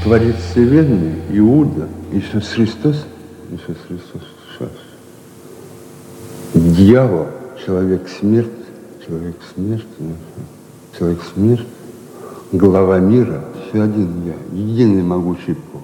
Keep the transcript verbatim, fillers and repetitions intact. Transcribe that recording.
Творец вселенной, Иуда, Иисус Христос, Иисус Христос, сейчас. Дьявол, человек смерть, человек смерть, человек смерть, глава мира, все один я, единый могучий Бог.